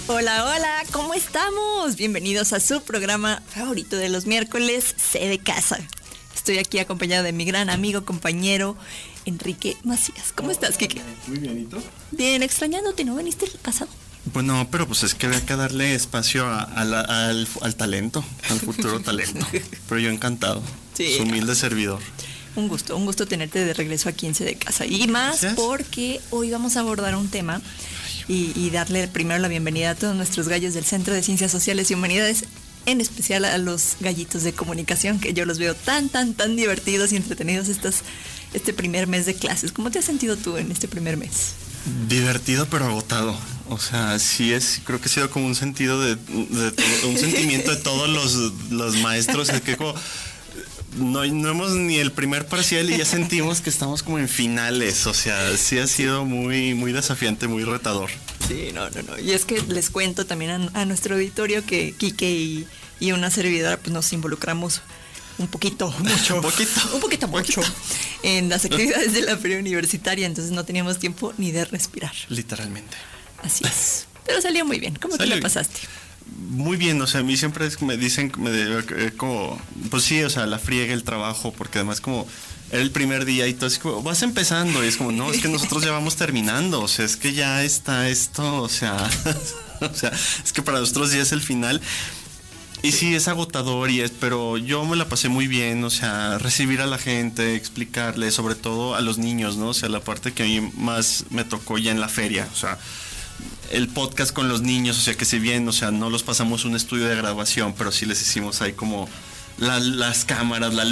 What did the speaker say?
Hola, hola, ¿cómo estamos? Bienvenidos a su programa favorito de los miércoles, C de Casa. Estoy aquí acompañado de mi gran amigo, compañero, Enrique Macías. ¿Cómo estás, Kike? Muy bien, ¿y tú? Bien, extrañándote, ¿no veniste el pasado? Bueno, pero pues es que había que darle espacio al talento, al futuro talento. Pero yo encantado, Sí. su humilde servidor. Un gusto tenerte de regreso aquí en C de Casa. Y más Gracias. porque hoy vamos a abordar un tema y darle primero la bienvenida a todos nuestros gallos del Centro de Ciencias Sociales y Humanidades, en especial a los gallitos de comunicación, que yo los veo tan divertidos y entretenidos este primer mes de clases. ¿Cómo te has sentido tú en este primer mes? Divertido pero agotado. O sea, creo que ha sido como un sentido un sentimiento de todos los maestros. Es que como no hemos ni el primer parcial y ya sentimos que estamos como en finales. O sea, sí ha sido muy desafiante, muy retador. Sí, no. Y es que les cuento también a nuestro auditorio que Quique y una servidora pues nos involucramos un poquito mucho en las actividades de la feria universitaria, entonces no teníamos tiempo ni de respirar. Literalmente. Así es. Pero salió muy bien. ¿Cómo te la pasaste? Muy bien, o sea, a mí siempre me dicen como, pues sí, o sea, la friega, el trabajo, porque además como era el primer día y todo, es como, vas empezando, y es como, no, es que nosotros ya vamos terminando, o sea, es que ya está esto, o sea, es que para nosotros ya es el final. Y sí, es agotador pero yo me la pasé muy bien, o sea, recibir a la gente, explicarle, sobre todo a los niños, ¿no? O sea, la parte que a mí más me tocó ya en la feria, o sea, el podcast con los niños, o sea, que si bien, o sea, no los pasamos un estudio de graduación, pero sí les hicimos ahí como las cámaras, la